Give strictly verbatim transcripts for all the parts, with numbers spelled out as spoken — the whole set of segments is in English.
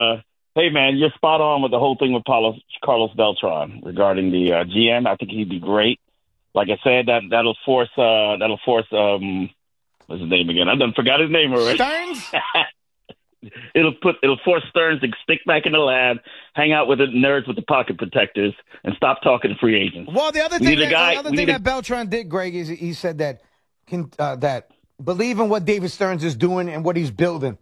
Uh, hey, man, you're spot on with the whole thing with Carlos, Carlos Beltran regarding the uh, G M. I think he'd be great. Like I said, that that'll force uh, that'll force um, what's his name again? I done forgot his name already. Stearns. it'll put it'll force Stearns to stick back in the lab, hang out with the nerds with the pocket protectors, and stop talking to free agents. Well, the other thing, that, guy, the other thing a, that Beltran did, Greg, is he said that can, uh, that believe in what David Stearns is doing and what he's building.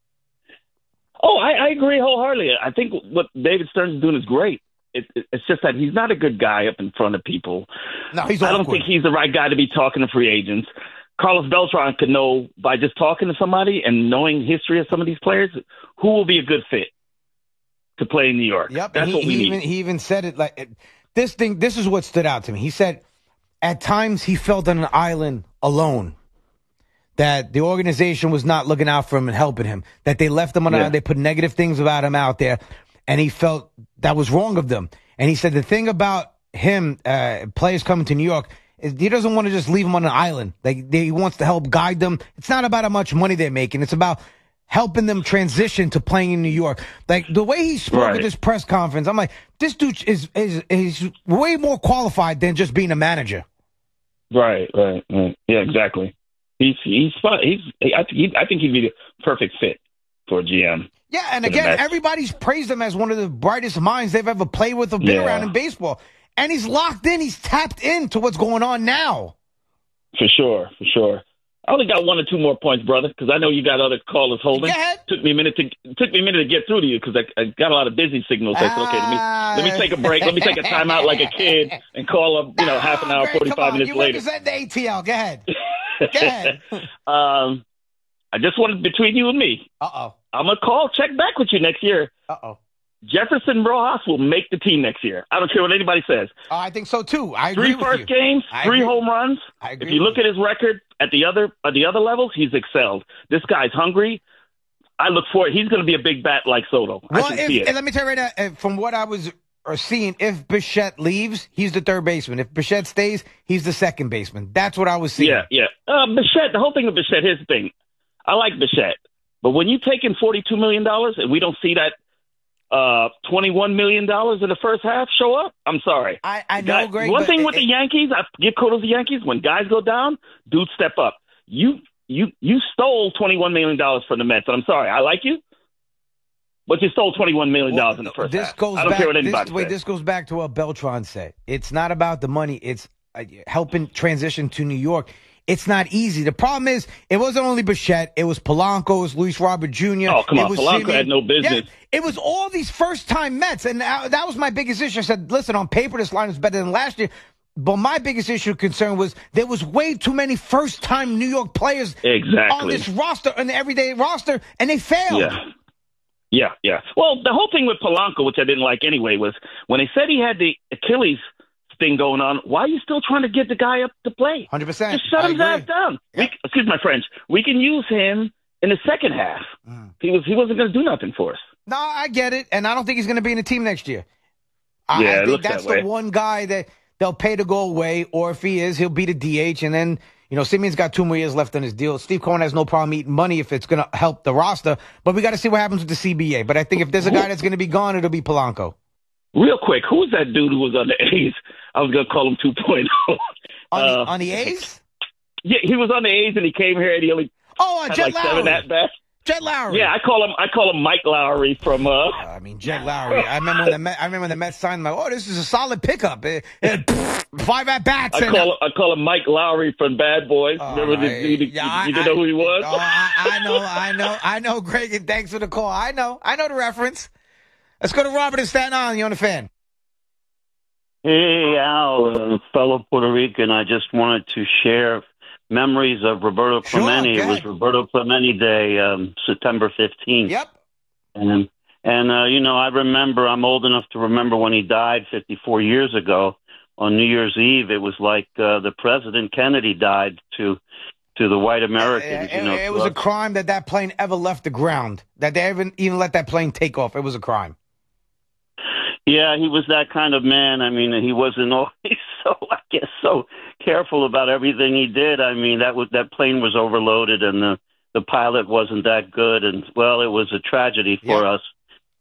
Oh, I, I agree wholeheartedly. I think what David Stearns is doing is great. It, it, it's just that he's not a good guy up in front of people. No, he's I don't awkward. think he's the right guy to be talking to free agents. Carlos Beltran could know by just talking to somebody and knowing history of some of these players who will be a good fit to play in New York. Yep, that's he, what we he need. Even, he even said it like this thing. This is what stood out to me. He said at times he felt on an island alone. That the organization was not looking out for him and helping him. That they left him on. Yeah. A, they put negative things about him out there. And he felt that was wrong of them. And he said the thing about him, uh, players coming to New York, is he doesn't want to just leave them on an island. Like they, he wants to help guide them. It's not about how much money they're making. It's about helping them transition to playing in New York. Like the way he spoke right. at this press conference, I'm like, this dude is, is is way more qualified than just being a manager. Right, right, right. Yeah, exactly. He's he's fun. He's I think he, I think he'd be the perfect fit for a G M. Yeah, and again, everybody's praised him as one of the brightest minds they've ever played with or been yeah. around in baseball. And he's locked in. He's tapped into what's going on now. For sure, for sure. I only got one or two more points, brother, because I know you got other callers holding. Go ahead. Took me a minute to took me a minute to get through to you because I, I got a lot of busy signals. I said, okay, let me let me take a break. Let me take a timeout like a kid and call up, you know, half an hour, Greg, forty five minutes you later. You represent the A T L. Go ahead. Go ahead. um, I just wanted between you and me. Uh oh. I'm gonna call, check back with you next year. Uh oh. Jefferson Rojas will make the team next year. I don't care what anybody says. Oh, I think so too. I three agree with first you. games, I three agree. home runs. I agree If you with look at his record at the other at the other levels, he's excelled. This guy's hungry. I look for it. He's going to be a big bat like Soto. Well, I can if, see it. and let me tell you right now, uh, from what I was uh, seeing, if Bichette leaves, he's the third baseman. If Bichette stays, he's the second baseman. That's what I was seeing. Yeah, yeah. Uh, Bichette, the whole thing with Bichette, here's the thing. I like Bichette. But when you take in forty-two million dollars and we don't see that uh, twenty-one million dollars in the first half show up, I'm sorry. I, I know, Guy, Greg. One but thing it, with the Yankees, I give kudos to the Yankees. When guys go down, dudes step up. You you you stole twenty-one million dollars from the Mets. And I'm sorry. I like you. But you stole twenty-one million dollars well, in the first this half. Goes I don't back, care what anybody this, wait, says. this goes back to what Beltran said. It's not about the money. It's uh, helping transition to New York. It's not easy. The problem is, it wasn't only Bichette. It was Polanco. It was Luis Robert Junior Oh, come it on. Was Polanco Simeon. had no business. Yeah, it was all these first-time Mets, and that, that was my biggest issue. I said, listen, on paper, this line is better than last year. But my biggest issue concern was there was way too many first-time New York players exactly. on this roster, on the everyday roster, and they failed. Yeah. Yeah, yeah. Well, the whole thing with Polanco, which I didn't like anyway, was when they said he had the Achilles thing going on, why are you still trying to get the guy up to play? one hundred percent. Just shut I his agree. ass down. Yep. We, excuse my French. We can use him in the second half. Mm. He was he wasn't going to do nothing for us. No, I get it, and I don't think he's going to be in the team next year. I, Yeah, I it think looks that's that the way. one guy that they'll pay to go away, or if he is, he'll be the D H, and then, you know, Simeon's got two more years left on his deal. Steve Cohen has no problem eating money if it's going to help the roster, but we got to see what happens with the C B A. But I think if there's a guy that's going to be gone, it'll be Polanco. Real quick, who was that dude who was on the A's? I was going to call him two point oh. On, Uh, the, on the A's? Yeah, he was on the A's, and he came here, and he only Oh, uh, had Jet like seven Lowry. at bats. Jet Lowry. Yeah, I call him I call him Mike Lowry from uh I mean, Jet Lowry. I remember when the Met, I remember when the Mets signed him. Like, oh, this is a solid pickup. Eh, eh, five at bats. I call him, I call him Mike Lowry from Bad Boys. Oh, Remember the I- dude? You, yeah, you I- didn't know who he was? Oh, I, I know, I know, I know, Greg, and thanks for the call. I know, I know the reference. Let's go to Robert in Staten Island. You on the fan? Hey, Al, uh, fellow Puerto Rican. I just wanted to share memories of Roberto Sure, Clemente. go It was ahead. Roberto Clemente Day, um, September fifteenth. Yep. And, and uh, you know, I remember, I'm old enough to remember when he died fifty-four years ago on New Year's Eve. It was like uh, the President Kennedy died to to the white Americans. It, you know, it, it was a crime that that plane ever left the ground, that they even, even let that plane take off. It was a crime. Yeah, he was that kind of man. I mean, he wasn't always so, I guess, so careful about everything he did. I mean, that was, that plane was overloaded, and the, the pilot wasn't that good. And, well, it was a tragedy for Yeah. us.